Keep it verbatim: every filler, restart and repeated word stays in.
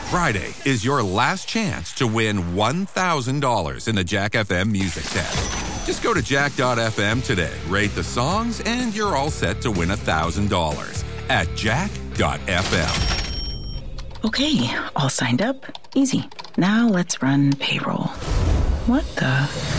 Friday is your last chance to win one thousand dollars in the Jack F M Music Test. Just go to jack dot f m today, rate the songs, and you're all set to win one thousand dollars at jack dot f m. Okay, all signed up. Easy. Now let's run payroll. What the...